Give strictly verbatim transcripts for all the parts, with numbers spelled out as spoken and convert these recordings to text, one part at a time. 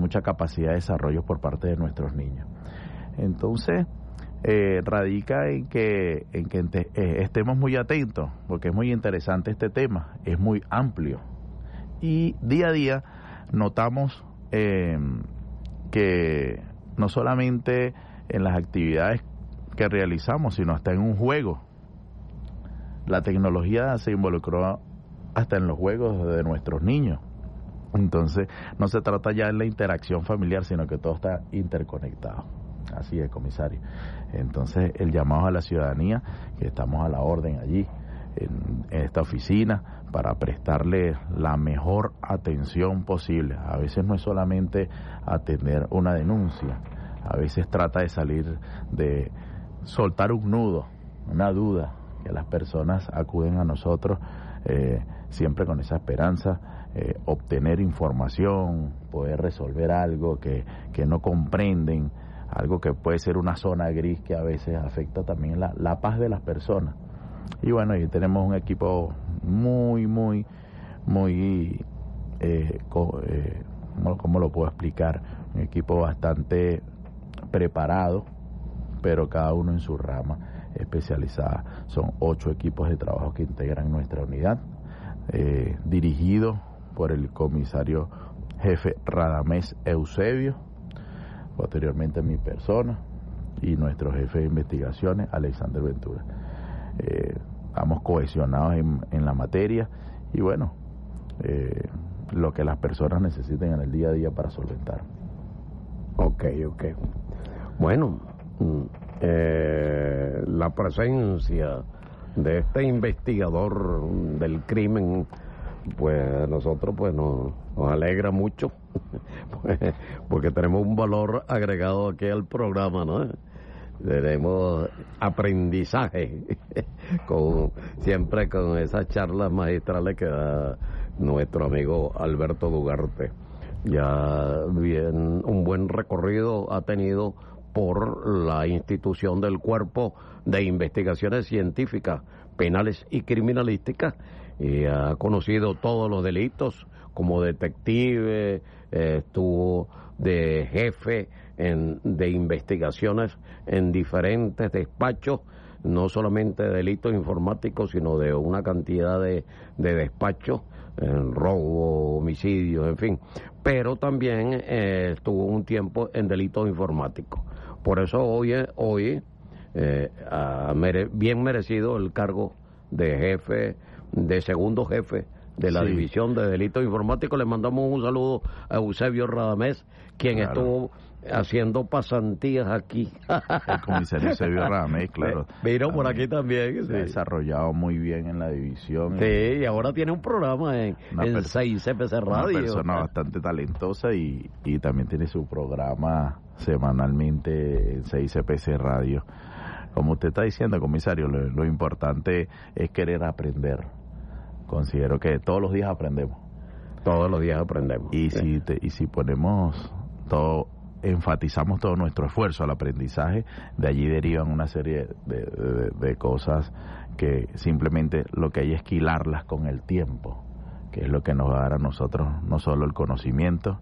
mucha capacidad de desarrollo por parte de nuestros niños. Entonces, eh, radica en que, en que ente, eh, estemos muy atentos, porque es muy interesante este tema, es muy amplio. Y día a día notamos eh, que no solamente en las actividades que realizamos, sino hasta en un juego. La tecnología se involucró hasta en los juegos de nuestros niños. Entonces, no se trata ya de la interacción familiar, sino que todo está interconectado. Así es, comisario. Entonces, el llamado a la ciudadanía, que estamos a la orden allí, en, en esta oficina, para prestarle la mejor atención posible. A veces no es solamente atender una denuncia, a veces trata de salir, de soltar un nudo, una duda, que las personas acuden a nosotros eh, siempre con esa esperanza, eh, obtener información, poder resolver algo que, que no comprenden, algo que puede ser una zona gris que a veces afecta también la, la paz de las personas. Y bueno, ahí tenemos un equipo muy, muy, muy, eh, co, eh, ¿cómo, ¿cómo lo puedo explicar? Un equipo bastante preparado, pero cada uno en su rama especializada. Son ocho equipos de trabajo que integran nuestra unidad, eh, dirigido por el comisario jefe Radamés Eusebio, posteriormente mi persona, y nuestro jefe de investigaciones, Alexander Ventura. Eh, estamos cohesionados en, en la materia y bueno, eh, lo que las personas necesiten en el día a día para solventar. Ok, ok. Bueno, eh, la presencia de este investigador del crimen, pues a nosotros pues nos, nos alegra mucho, pues, porque tenemos un valor agregado aquí al programa, ¿no? Tenemos aprendizaje, con, siempre con esas charlas magistrales que da nuestro amigo Alberto Dugarte. Ya bien, un buen recorrido ha tenido por la institución del Cuerpo de Investigaciones Científicas, Penales y Criminalísticas, y ha conocido todos los delitos como detective, eh, estuvo de jefe en, de investigaciones en diferentes despachos, no solamente de delitos informáticos, sino de una cantidad de, de despachos, en robo, homicidios, en fin, pero también eh, estuvo un tiempo en delitos informáticos. Por eso hoy, hoy eh, ha mere, bien merecido el cargo de jefe, de segundo jefe de la sí. División de Delitos Informáticos. Le mandamos un saludo a Eusebio Radamés, quien claro. estuvo haciendo pasantías aquí. El comisario Eusebio Radamés, claro. Vino por aquí también. Se ha sí. desarrollado muy bien en la división. Sí, y ahora tiene un programa en, en seis C P C Radio. Una persona bastante talentosa y, y también tiene su programa semanalmente en seis C P C Radio. Como usted está diciendo, comisario, lo, lo importante es querer aprender. Considero que todos los días aprendemos. Todos los días aprendemos. Y sí. si te, y si ponemos todo, enfatizamos todo nuestro esfuerzo al aprendizaje, de allí derivan una serie de, de, de cosas que simplemente lo que hay es que hilarlas con el tiempo, que es lo que nos va a dar a nosotros no solo el conocimiento,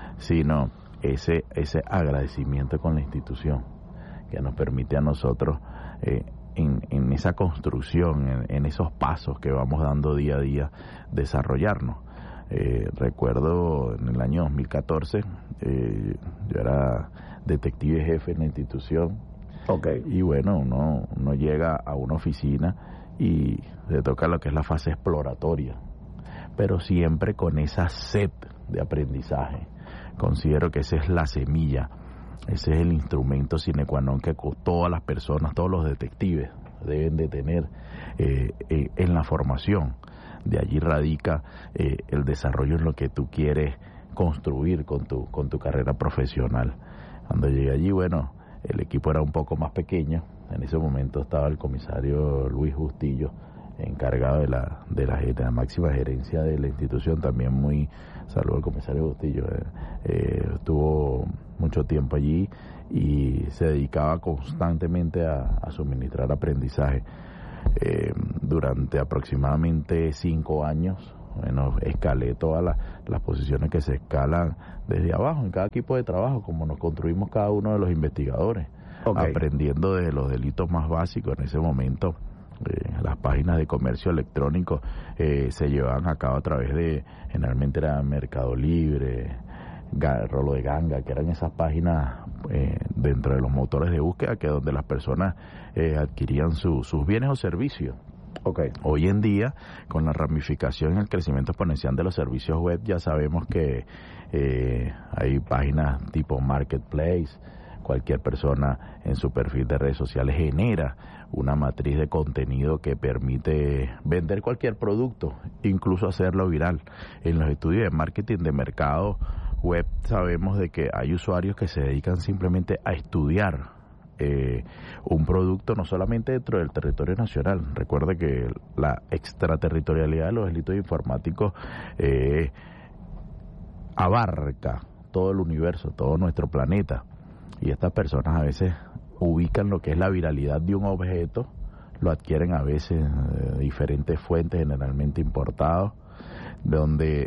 sino ese, ese agradecimiento con la institución, que nos permite a nosotros eh, en, en esa construcción, en, en esos pasos que vamos dando día a día, desarrollarnos. Eh, recuerdo en el año dos mil catorce, eh, yo era detective jefe en la institución. Okay. Y bueno, uno, uno llega a una oficina y le toca lo que es la fase exploratoria, pero siempre con esa sed de aprendizaje. Considero que esa es la semilla, ese es el instrumento sine qua non que todas las personas, todos los detectives deben de tener eh, eh, en la formación. De allí radica eh, el desarrollo en lo que tú quieres construir con tu, con tu carrera profesional. Cuando llegué allí, bueno, el equipo era un poco más pequeño. En ese momento estaba el comisario Luis Bustillo, encargado de la, de la, de la máxima gerencia de la institución, también muy, saludo al comisario Bustillo, eh, eh, estuvo mucho tiempo allí y se dedicaba constantemente a, a suministrar aprendizaje. Eh, durante aproximadamente cinco años Bueno, escalé todas las, las posiciones que se escalan desde abajo, en cada equipo de trabajo, como nos construimos cada uno de los investigadores, okay. aprendiendo de los delitos más básicos. En ese momento, eh, las páginas de comercio electrónico eh, se llevaban a cabo a través de, generalmente era Mercado Libre, Rolo de Ganga, que eran esas páginas eh, dentro de los motores de búsqueda, que es donde las personas eh, adquirían su, sus bienes o servicios. Okay. Hoy en día, con la ramificación y el crecimiento exponencial de los servicios web, ya sabemos que eh, hay páginas tipo Marketplace. Cualquier persona en su perfil de redes sociales genera una matriz de contenido que permite vender cualquier producto, incluso hacerlo viral. En los estudios de marketing de mercado web sabemos de que hay usuarios que se dedican simplemente a estudiar eh, un producto no solamente dentro del territorio nacional. Recuerde que la extraterritorialidad de los delitos informáticos eh, abarca todo el universo, todo nuestro planeta. Y estas personas a veces ubican lo que es la viralidad de un objeto, lo adquieren a veces de diferentes fuentes, generalmente importados, donde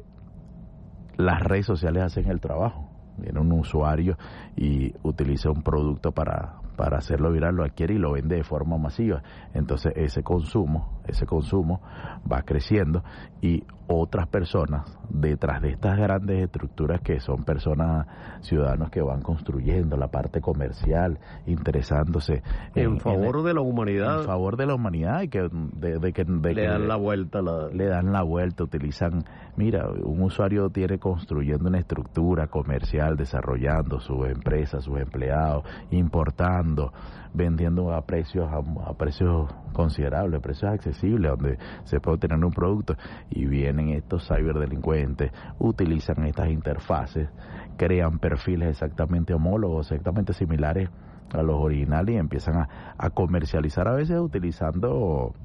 las redes sociales hacen el trabajo. Viene un usuario y utiliza un producto para, para hacerlo viral, lo adquiere y lo vende de forma masiva. Entonces ese consumo, ese consumo va creciendo y otras personas detrás de estas grandes estructuras, que son personas, ciudadanos que van construyendo la parte comercial, interesándose en, en favor en, de la humanidad, en favor de la humanidad y que de, de que de le que dan la vuelta, la... le dan la vuelta, utilizan, mira, un usuario tiene construyendo una estructura comercial, desarrollando su empresa, sus empleados, importando, vendiendo a precios a, a precios considerables, precios accesibles, donde se puede obtener un producto, y vienen estos ciberdelincuentes, utilizan estas interfaces, crean perfiles exactamente homólogos, exactamente similares a los originales y empiezan a, a comercializar, a veces utilizando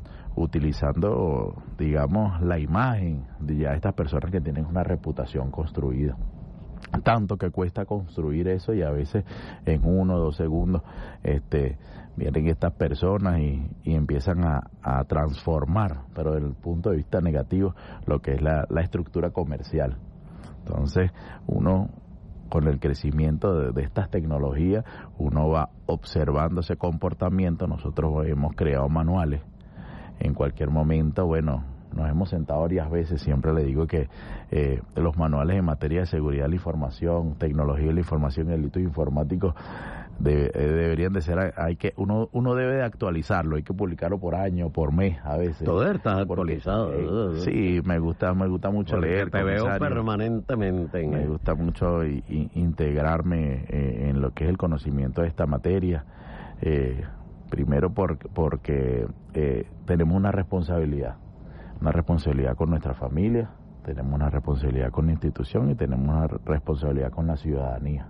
utilizando digamos la imagen de ya estas personas que tienen una reputación construida. Tanto que cuesta construir eso, y a veces en uno o dos segundos este vienen estas personas y, y empiezan a, a transformar, pero desde el punto de vista negativo, lo que es la, la estructura comercial. Entonces uno, con el crecimiento de, de estas tecnologías, uno va observando ese comportamiento. Nosotros hemos creado manuales. En cualquier momento, bueno, nos hemos sentado varias veces, siempre le digo que eh, los manuales en materia de seguridad de la información, tecnología de la información y delitos informáticos de, eh, deberían de ser, hay que uno uno debe de actualizarlo, hay que publicarlo por año, por mes a veces. Todo está actualizado. Porque, eh, sí, me gusta me gusta mucho porque leer. Te veo permanentemente. En me el... gusta mucho y, y, integrarme eh, en lo que es el conocimiento de esta materia. Eh, primero porque, porque eh, tenemos una responsabilidad. Una responsabilidad con nuestra familia, tenemos una responsabilidad con la institución y tenemos una responsabilidad con la ciudadanía.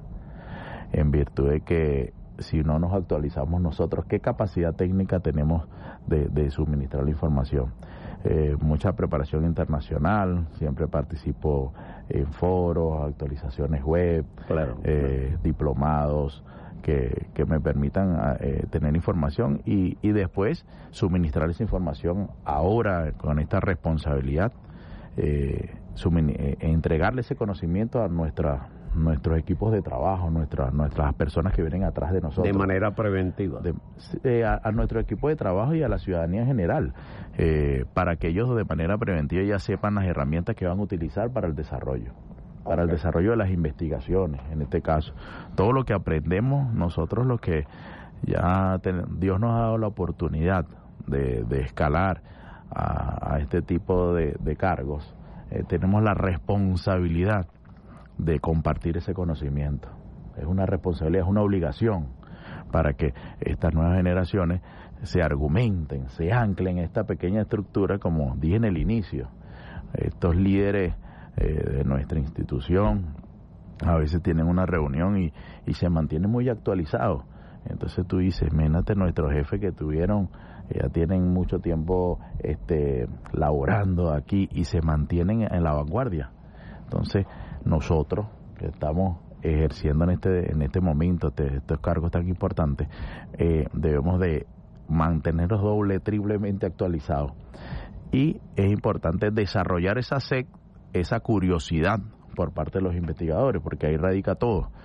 En virtud de que si no nos actualizamos nosotros, ¿qué capacidad técnica tenemos de, de suministrar la información? Eh, mucha preparación internacional, siempre participo en foros, actualizaciones web, claro, eh, claro. diplomados, que, que me permitan eh, tener información y, y después suministrar esa información ahora con esta responsabilidad, eh, eh, entregarle ese conocimiento a nuestra, nuestros equipos de trabajo, nuestra, nuestras personas que vienen atrás de nosotros. De manera preventiva. De, eh, a, a nuestro equipo de trabajo y a la ciudadanía en general, eh, para que ellos de manera preventiva ya sepan las herramientas que van a utilizar para el desarrollo. Para el desarrollo de las investigaciones, en este caso. Todo lo que aprendemos nosotros, los que ya ten, Dios nos ha dado la oportunidad de, de escalar a, a este tipo de, de cargos, eh, tenemos la responsabilidad de compartir ese conocimiento. Es una responsabilidad, es una obligación para que estas nuevas generaciones se argumenten, se anclen en esta pequeña estructura, como dije en el inicio. Estos líderes Eh, de nuestra institución a veces tienen una reunión y, y se mantienen muy actualizados. Entonces tú dices, imagínate nuestros jefes que tuvieron, ya tienen mucho tiempo este laborando aquí y se mantienen en la vanguardia. Entonces nosotros que estamos ejerciendo en este en este momento este, estos cargos tan importantes, eh, debemos de mantenernos doble, triplemente actualizados. y es importante desarrollar esa sed, esa curiosidad por parte de los investigadores, porque ahí radica todo.